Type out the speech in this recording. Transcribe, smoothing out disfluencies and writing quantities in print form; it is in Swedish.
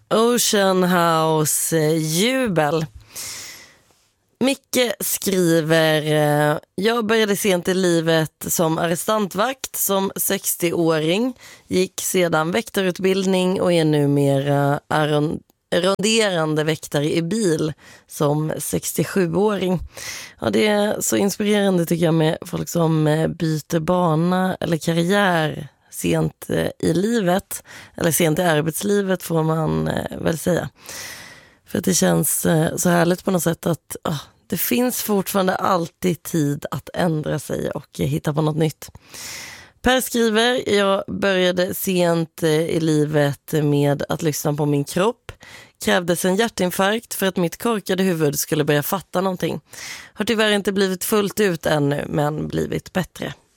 Ocean House jubel. Micke skriver, jag började sent i livet som arrestantvakt som 60-åring, gick sedan väktarutbildning och är numera ronderande väktare i bil som 67-åring. Ja, det är så inspirerande tycker jag med folk som byter bana eller karriär sent i livet, eller sent i arbetslivet får man väl säga. För att det känns så härligt på något sätt att det finns fortfarande alltid tid att ändra sig och hitta på något nytt. Per skriver, jag började sent i livet med att lyssna på min kropp. Krävdes en hjärtinfarkt för att mitt korkade huvud skulle börja fatta någonting. Har tyvärr inte blivit fullt ut ännu, men blivit bättre.